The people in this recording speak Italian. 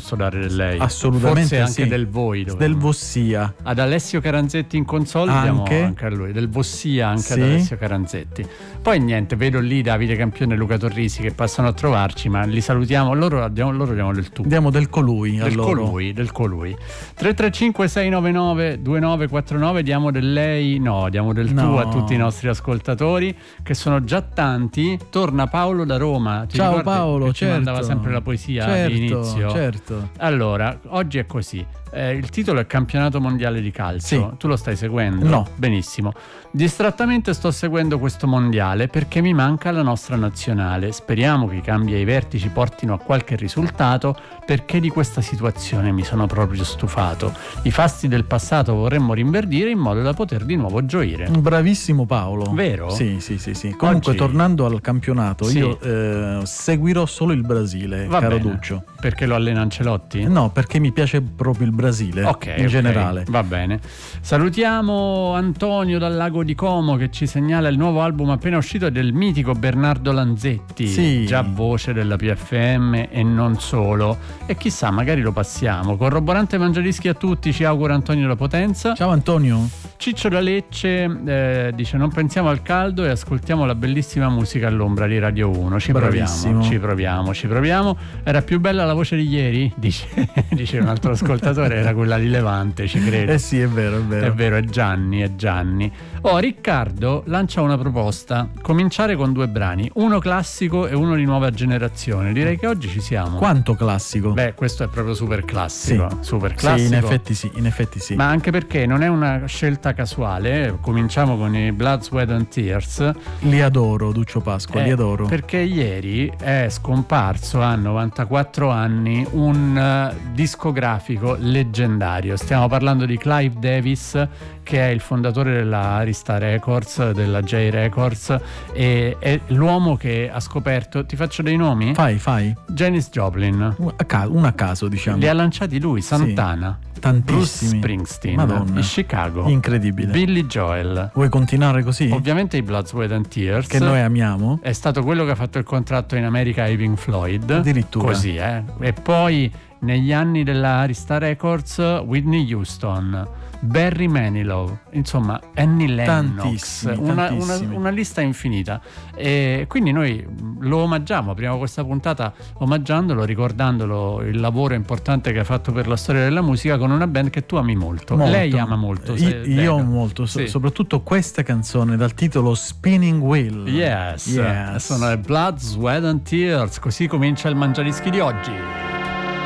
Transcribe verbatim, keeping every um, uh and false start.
posso dare del lei. Assolutamente. Forse anche sì. del voi. Del Vossia. Ad Alessio Caranzetti in console anche, diamo anche a lui. Del Vossia anche, sì, ad Alessio Caranzetti. Poi niente, vedo lì Davide Campione e Luca Torrisi che passano a trovarci, ma li salutiamo. Loro diamo, loro diamo del tu. Diamo del colui. Del loro. colui, del colui. tre tre cinque sei nove nove due nove quattro nove, diamo del lei, no, diamo del no. tu a tutti i nostri ascoltatori, che sono già tanti. Torna Paolo da Roma. Ti Ciao Paolo, che certo. Ci mandava sempre la poesia, certo, all'inizio. Certo. Allora, oggi è così. Eh, il titolo è Campionato Mondiale di Calcio. Sì. Tu lo stai seguendo? No. Benissimo. Distrattamente sto seguendo questo mondiale perché mi manca la nostra nazionale. Speriamo che i cambi ai vertici portino a qualche risultato, perché di questa situazione mi sono proprio stufato. I fasti del passato vorremmo rinverdire in modo da poter di nuovo gioire. Bravissimo Paolo. Vero? Sì, sì, sì, sì. Comunque, oggi, tornando al campionato, sì, io eh, seguirò solo il Brasile, Va caro bene. Duccio. Perché lo allena Ancelotti? No, perché mi piace proprio il Brasile, okay, in okay, generale. Va bene. Salutiamo Antonio dal Lago di Como, che ci segnala il nuovo album appena uscito del mitico Bernardo Lanzetti, sì, già voce della P F M e non solo. E chissà, magari lo passiamo. Corroborante mangiadischi a tutti, ci augura Antonio La Potenza. Ciao Antonio. Ciccio da Lecce eh, dice: non pensiamo al caldo e ascoltiamo la bellissima musica all'ombra di Radio uno. Ci Bravissimo. proviamo, ci proviamo, ci proviamo. Era più bella la voce di ieri? Dice, dice un altro ascoltatore, era quella di Levante, ci credo. Eh sì, è vero, è vero. È vero, è Gianni, è Gianni. Oh, Riccardo lancia una proposta: cominciare con due brani, uno classico e uno di nuova generazione. Direi che oggi ci siamo. Quanto classico? Beh, questo è proprio super classico. Sì. Super classico. Sì, in effetti sì, in effetti sì. Ma anche perché non è una scelta casuale. Cominciamo con i Blood, Sweat and Tears. Li adoro, Duccio Pasqua, eh, li adoro. Perché ieri è scomparso a novantaquattro anni un uh, discografico leggendario. Stiamo parlando di Clive Davis, che è il fondatore della Arista Records, della J Records, e è l'uomo che ha scoperto, ti faccio dei nomi? Fai, fai. Janis Joplin. Un a caso, un a caso diciamo. Li ha lanciati lui, Santana. Sì, tantissimi. Bruce Springsteen. Madonna. I Chicago. Incredibile. Billy Joel. Vuoi continuare così? Ovviamente i Blood, Sweat and Tears, che noi amiamo. È stato quello che ha fatto il contratto in America ai Pink Floyd. Addirittura. Così, eh. E poi negli anni della Arista Records, Whitney Houston, Barry Manilow, insomma Annie Lennox, tantissimi, una, tantissimi. Una, una lista infinita. E quindi noi lo omaggiamo, apriamo questa puntata omaggiandolo, ricordandolo il lavoro importante che ha fatto per la storia della musica con una band che tu ami molto. molto. Lei ama molto. Io, io amo molto, so, sì. soprattutto questa canzone dal titolo Spinning Wheel. Yes, yes. Sono le Blood, Sweat and Tears. Così comincia il Mangiadischi di oggi.